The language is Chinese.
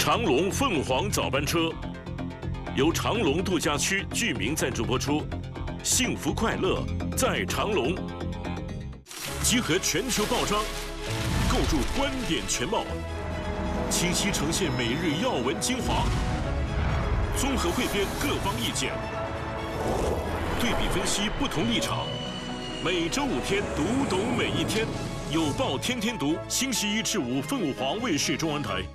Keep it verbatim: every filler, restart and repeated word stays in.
长隆凤凰早班车由长隆度假区居民赞助播出，幸福快乐在长隆。集合全球报章，构筑观点全貌，清晰呈现每日要闻精华，综合汇编各方意见，对比分析不同立场。每周五天，读懂每一天。有报天天读，星期一至五凤凰卫视中文台。